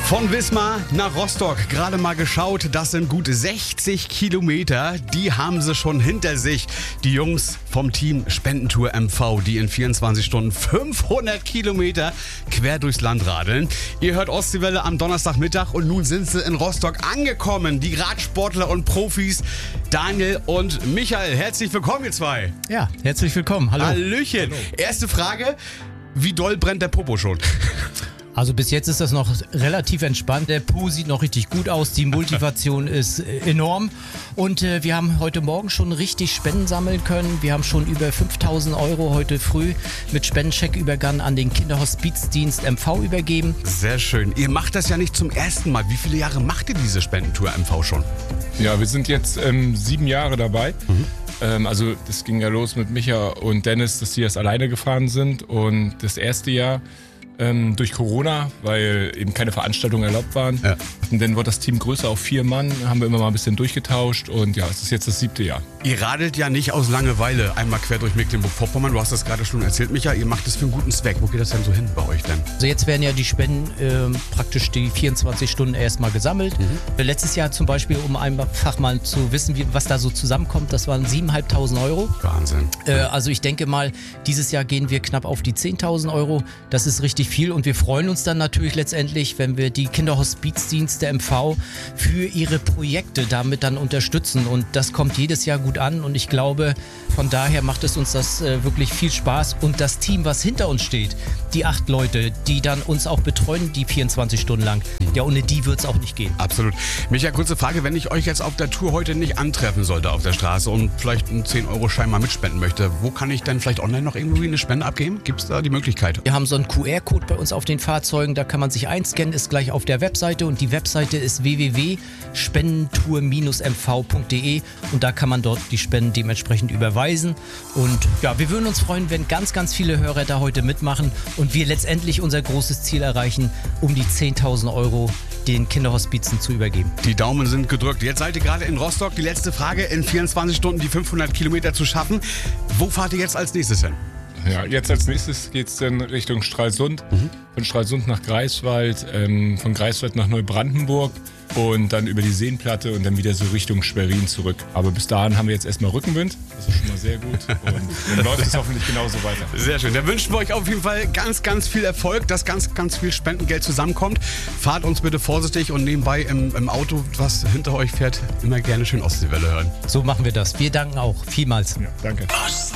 Von Wismar nach Rostock, gerade mal geschaut, das sind gut 60 Kilometer, die haben sie schon hinter sich. Die Jungs vom Team Spendentour MV, die in 24 Stunden 500 Kilometer quer durchs Land radeln. Ihr hört Ostseewelle am Donnerstagmittag und nun sind sie in Rostock angekommen. Die Radsportler und Profis Daniel und Michael, herzlich willkommen ihr zwei. Ja, herzlich willkommen, hallo. Hallöchen. Hallo. Erste Frage, wie doll brennt der Popo schon? Also bis jetzt ist das noch relativ entspannt. Der Po sieht noch richtig gut aus, die Motivation ist enorm. Und wir haben heute Morgen schon richtig Spenden sammeln können. Wir haben schon über 5.000 € heute früh mit Spendencheckübergang an den Kinderhospizdienst MV übergeben. Sehr schön. Ihr macht das ja nicht zum ersten Mal. Wie viele Jahre macht ihr diese Spendentour MV schon? Ja, wir sind jetzt 7 Jahre dabei. Also das ging ja los mit Micha und Dennis, dass die das alleine gefahren sind. Und das erste Jahr durch Corona, weil eben keine Veranstaltungen erlaubt waren. Ja. Und dann wurde das Team größer auf 4 Mann, haben wir immer mal ein bisschen durchgetauscht und ja, es ist jetzt das 7. Jahr. Ihr radelt ja nicht aus Langeweile einmal quer durch Mecklenburg-Vorpommern. Du hast das gerade schon erzählt, Micha, ihr macht das für einen guten Zweck. Wo geht das denn so hin bei euch denn? Also jetzt werden ja die Spenden praktisch die 24 Stunden erstmal gesammelt. Letztes Jahr zum Beispiel, um einfach mal zu wissen, was da so zusammenkommt, das waren 7.500 €. Wahnsinn. Also ich denke mal, dieses Jahr gehen wir knapp auf die 10.000 €. Das ist richtig viel und wir freuen uns dann natürlich letztendlich, wenn wir die Kinderhospizdienste MV für ihre Projekte damit dann unterstützen und das kommt jedes Jahr gut an und ich glaube, von daher macht es uns das wirklich viel Spaß und das Team, was hinter uns steht, die 8 Leute, die dann uns auch betreuen, die 24 Stunden lang, ja, ohne die wird es auch nicht gehen. Absolut. Micha, kurze Frage, wenn ich euch jetzt auf der Tour heute nicht antreffen sollte auf der Straße und vielleicht einen 10-Euro-Schein mal mitspenden möchte, wo kann ich denn vielleicht online noch irgendwie eine Spende abgeben? Gibt es da die Möglichkeit? Wir haben so einen QR-Code bei uns auf den Fahrzeugen, da kann man sich einscannen, ist gleich auf der Webseite und die Webseite ist www.spendentour-mv.de und da kann man dort die Spenden dementsprechend überweisen und ja, wir würden uns freuen, wenn ganz, ganz viele Hörer da heute mitmachen und wir letztendlich unser großes Ziel erreichen, um die 10.000 € den Kinderhospizen zu übergeben. Die Daumen sind gedrückt. Jetzt seid ihr gerade in Rostock. Die letzte Frage, in 24 Stunden die 500 Kilometer zu schaffen. Wo fahrt ihr jetzt als nächstes hin? Ja, jetzt als nächstes geht es dann Richtung Stralsund. Von Stralsund nach Greifswald, von Greifswald nach Neubrandenburg und dann über die Seenplatte und dann wieder so Richtung Schwerin zurück. Aber bis dahin haben wir jetzt erstmal Rückenwind, das ist schon mal sehr gut und dann läuft es hoffentlich genauso weiter. Sehr schön, dann wünschen wir euch auf jeden Fall ganz, ganz viel Erfolg, dass ganz, ganz viel Spendengeld zusammenkommt. Fahrt uns bitte vorsichtig und nebenbei im Auto, was hinter euch fährt, immer gerne schön Ostseewelle hören. So machen wir das. Wir danken auch vielmals. Ja, danke.